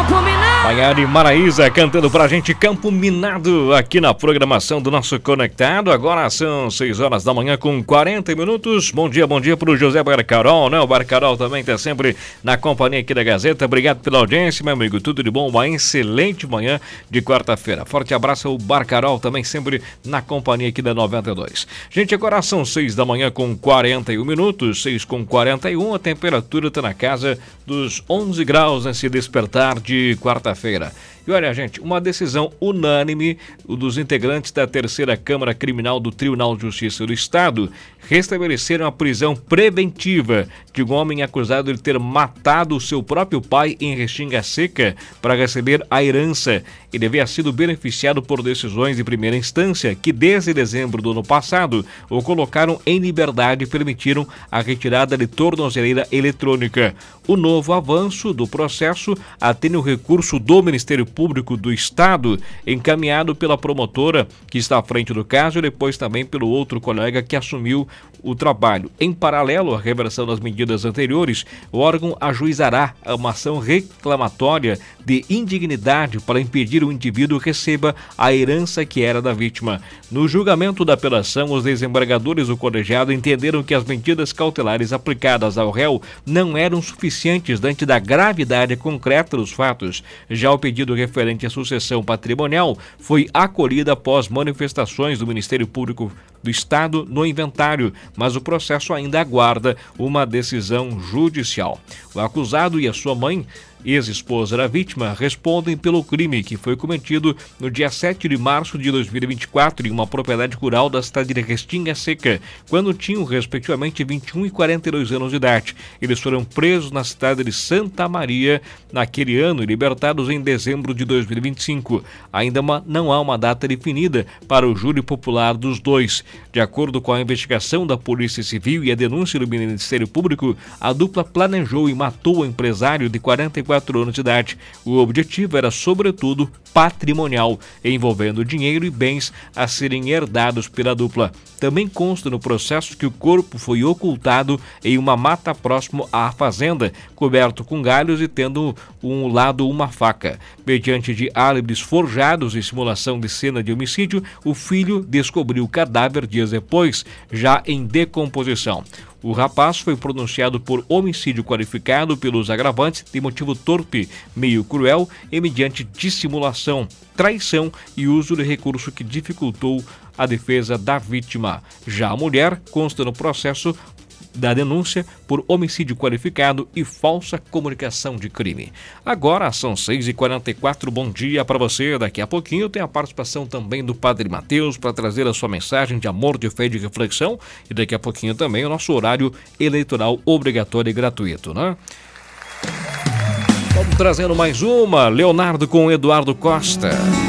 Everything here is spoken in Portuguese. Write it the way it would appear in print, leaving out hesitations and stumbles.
Maiara e Maraísa cantando pra gente Campo Minado aqui na programação do nosso Conectado. Agora são 6 horas da manhã com 40 minutos. Bom dia pro José Barcarol, né? O Barcarol também tá sempre na companhia aqui da Gazeta. Obrigado pela audiência, meu amigo. Tudo de bom, uma excelente manhã de quarta-feira. Forte abraço ao Barcarol também sempre na companhia aqui da 92. Gente, agora são 6 da manhã com 41 minutos, 6 com 41. A temperatura tá na casa dos 11 graus nesse despertar de quarta-feira. E olha, gente, uma decisão unânime dos integrantes da terceira Câmara Criminal do Tribunal de Justiça do Estado restabeleceram a prisão preventiva de um homem acusado de ter matado o seu próprio pai em Restinga Seca para receber a herança. Ele havia sido beneficiado por decisões de primeira instância que, desde dezembro do ano passado, o colocaram em liberdade e permitiram a retirada de tornozeleira eletrônica. O novo avanço do processo atende o recurso do Ministério Público do Estado, encaminhado pela promotora que está à frente do caso e depois também pelo outro colega que assumiu o trabalho. Em paralelo à reversão das medidas anteriores, o órgão ajuizará uma ação reclamatória de indignidade para impedir o indivíduo receba a herança que era da vítima. No julgamento da apelação, os desembargadores do colegiado entenderam que as medidas cautelares aplicadas ao réu não eram suficientes diante da gravidade concreta dos fatos. Já o pedido referente à sucessão patrimonial foi acolhido após manifestações do Ministério Público do Estado no inventário, mas o processo ainda aguarda uma decisão judicial. O acusado e a sua mãe, ex-esposa da vítima, respondem pelo crime que foi cometido no dia 7 de março de 2024 em uma propriedade rural da cidade de Restinga Seca, quando tinham respectivamente 21 e 42 anos de idade. Eles foram presos na cidade de Santa Maria naquele ano e libertados em dezembro de 2025. Ainda não há uma data definida para o júri popular dos dois. De acordo com a investigação da Polícia Civil e a denúncia do Ministério Público, a dupla planejou e matou o empresário de 44 anos de idade. O objetivo era, sobretudo, patrimonial, envolvendo dinheiro e bens a serem herdados pela dupla. Também consta no processo que o corpo foi ocultado em uma mata próximo à fazenda, coberto com galhos e tendo um lado uma faca. Mediante de álibis forjados e simulação de cena de homicídio, o filho descobriu o cadáver dias depois, já em decomposição. O rapaz foi pronunciado por homicídio qualificado pelos agravantes de motivo torpe, meio cruel e mediante dissimulação, traição e uso de recurso que dificultou a defesa da vítima. Já a mulher consta no processo da denúncia por homicídio qualificado e falsa comunicação de crime. Agora são 6h44, bom dia para você. Daqui a pouquinho tem a participação também do Padre Mateus para trazer a sua mensagem de amor, de fé e de reflexão, e daqui a pouquinho também o nosso horário eleitoral obrigatório e gratuito, né? Vamos trazendo mais uma, Leonardo com Eduardo Costa.